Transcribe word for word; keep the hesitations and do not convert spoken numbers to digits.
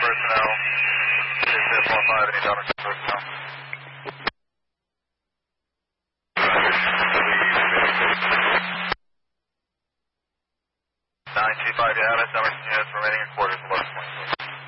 personnel. six eight four five, any damage to personnel. nine two five, you have it. Emerson units remaining in quarters, eleven point.